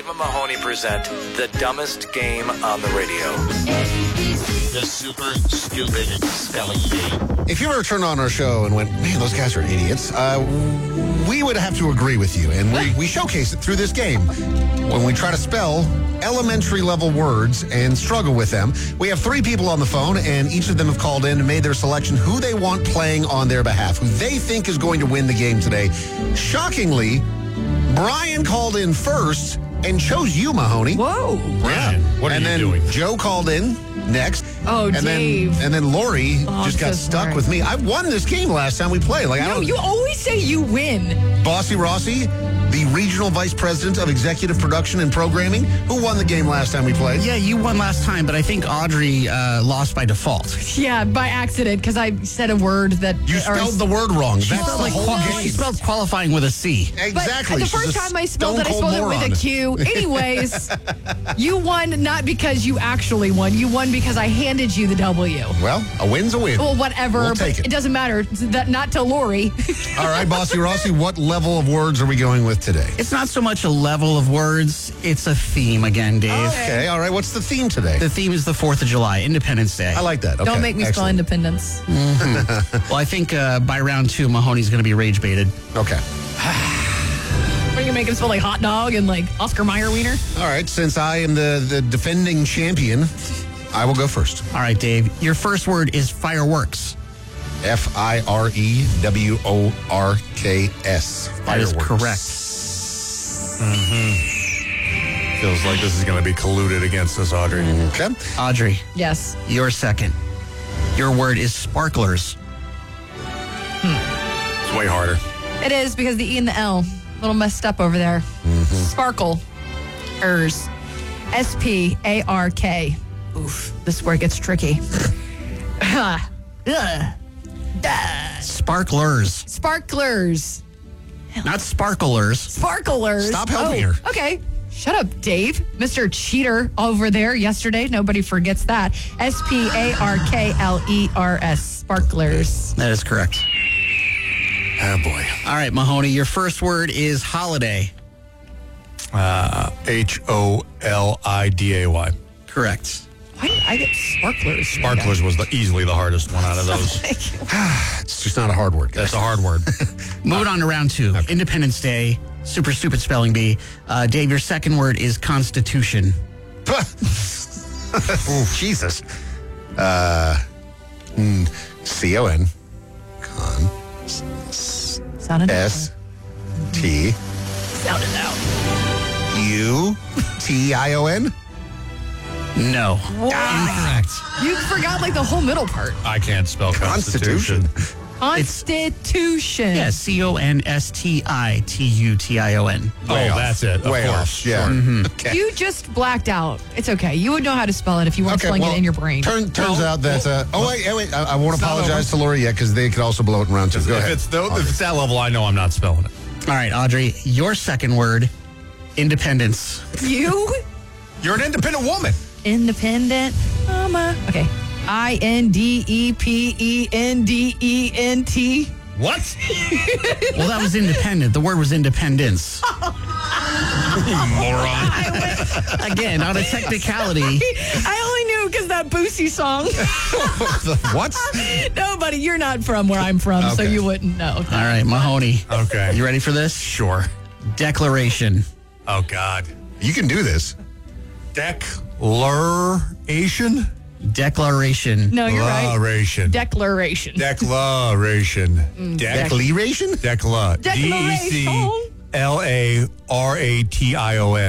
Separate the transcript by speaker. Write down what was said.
Speaker 1: and Mahoney present the dumbest game on the radio.
Speaker 2: The Super Stupid Spelling Bee.
Speaker 3: If you ever turned on our show and went, man, those guys are idiots, we would have to agree with you. And we showcase it through this game. When we try to spell elementary level words and struggle with them, we have 3 people on the phone, and each of them have called in and made their selection who they want playing on their behalf, who they think is going to win the game today. Shockingly, Brian called in first and chose you, Mahoney.
Speaker 4: Whoa.
Speaker 3: Brian,
Speaker 2: what are
Speaker 3: and
Speaker 2: you
Speaker 3: then
Speaker 2: doing?
Speaker 3: Joe called in next.
Speaker 4: Oh,
Speaker 3: and
Speaker 4: Dave.
Speaker 3: Then Lori just got
Speaker 4: so
Speaker 3: stuck
Speaker 4: sorry.
Speaker 3: with me. I won this game last time we played. Like, I
Speaker 4: No,
Speaker 3: don't.
Speaker 4: you always say you win.
Speaker 3: Bossy Rossi, the regional vice president of executive production and programming, who won the game last time we played.
Speaker 5: Yeah, you won last time, but I think Audrey lost by default.
Speaker 4: Yeah, by accident, because I said a word that...
Speaker 3: You spelled the word wrong. That's
Speaker 5: spelled
Speaker 3: the whole game.
Speaker 5: She spelled qualifying with a C.
Speaker 3: Exactly.
Speaker 4: But the
Speaker 3: She's
Speaker 4: first
Speaker 3: a
Speaker 4: time I spelled it, I
Speaker 3: stone-cold
Speaker 4: spelled it with
Speaker 3: moron.
Speaker 4: a Q. Anyways, you won not because you actually won. You won because I handed you the W.
Speaker 3: Well, a win's a win.
Speaker 4: Well, whatever.
Speaker 3: We'll take
Speaker 4: but
Speaker 3: it.
Speaker 4: doesn't matter. Not to Lori.
Speaker 3: All right, Bossy Rossi, what level of words are we going with today?
Speaker 5: It's not so much a level of words, it's a theme again, Dave.
Speaker 3: Okay, all right. What's the theme today?
Speaker 5: The theme is the 4th of July, Independence Day.
Speaker 3: I like that. Okay,
Speaker 4: Don't make me spell
Speaker 3: excellent.
Speaker 4: independence.
Speaker 5: Well, I think by round 2, Mahoney's going to be rage baited.
Speaker 3: Okay.
Speaker 4: Are you going to make him spell like hot dog and like Oscar Mayer wiener?
Speaker 3: All right, since I am the defending champion, I will go first.
Speaker 5: All right, Dave, your first word is fireworks.
Speaker 3: Fireworks.
Speaker 5: That is correct.
Speaker 2: Feels like this is going to be colluded against us, Audrey.
Speaker 3: Okay.
Speaker 5: Audrey,
Speaker 4: Yes.
Speaker 5: your second. Your word is sparklers.
Speaker 2: It's way harder.
Speaker 4: It is because the E and the L, a little messed up over there. Sparkle. Ers. S-P-A-R-K. Oof. This is where it gets tricky. Ugh.
Speaker 5: Sparklers,
Speaker 4: Sparklers.
Speaker 5: not sparklers.
Speaker 4: Sparklers.
Speaker 3: Stop helping her.
Speaker 4: Okay. Shut up, Dave. Mr. Cheater over there yesterday. Nobody forgets that. S-P-A-R-K-L-E-R-S. Sparklers.
Speaker 5: That is correct.
Speaker 2: Oh, boy.
Speaker 5: All right, Mahoney, your first word is holiday.
Speaker 2: Holiday.
Speaker 5: Correct.
Speaker 4: Why did I get sparklers?
Speaker 2: Sparklers was easily the hardest one out of those.
Speaker 3: It's just not a hard word, guys.
Speaker 2: That's a hard word.
Speaker 5: Moving on to round 2.
Speaker 2: Okay.
Speaker 5: Independence Day. Super stupid spelling bee. Dave, your second word is constitution.
Speaker 3: Jesus. C-O-N.
Speaker 4: Sounded
Speaker 3: S-T.
Speaker 4: Sounded out.
Speaker 3: U-T-I-O-N?
Speaker 5: No. Incorrect.
Speaker 4: You forgot like the whole middle part.
Speaker 2: I can't spell Constitution.
Speaker 4: Constitution.
Speaker 5: Yeah, C-O-N-S-T-I-T-U-T-I-O-N.
Speaker 2: That's it.
Speaker 3: Way
Speaker 2: of
Speaker 3: off.
Speaker 2: course.
Speaker 3: Yeah.
Speaker 2: Sure.
Speaker 3: Okay.
Speaker 4: You just blacked out. It's okay. You would know how to spell it if you weren't spelling it in your brain.
Speaker 3: Turns out that... wait. I won't
Speaker 2: It's not
Speaker 3: apologize
Speaker 2: over.
Speaker 3: to Lori yet because they could also blow it in round 2. Go
Speaker 2: If
Speaker 3: ahead.
Speaker 2: it's that level, I know I'm not spelling it.
Speaker 5: All right, Audrey, your second word, independence.
Speaker 4: You
Speaker 2: You're an independent woman.
Speaker 4: independent mama. Okay. I-N-D-E-P-E-N-D-E-N-T.
Speaker 2: What?
Speaker 5: Well, that was independent. The word was independence.
Speaker 2: Moron.
Speaker 5: Again, on a technicality.
Speaker 4: I only knew because that Boosie song.
Speaker 3: What?
Speaker 4: No, buddy, you're not from where I'm from, so
Speaker 3: Okay.
Speaker 4: you wouldn't know.
Speaker 5: All right, Mahoney.
Speaker 2: Okay.
Speaker 5: You ready for this?
Speaker 2: Sure.
Speaker 5: Declaration.
Speaker 2: Oh, God.
Speaker 3: You can do this.
Speaker 2: Declaration?
Speaker 5: Declaration.
Speaker 4: No, you're right.
Speaker 2: Declaration.
Speaker 4: Declaration.
Speaker 2: Declaration.
Speaker 3: Declaration?
Speaker 2: Declaration.
Speaker 4: Declaration.
Speaker 2: D-E-C-L-A-R-A-T-I-O-N.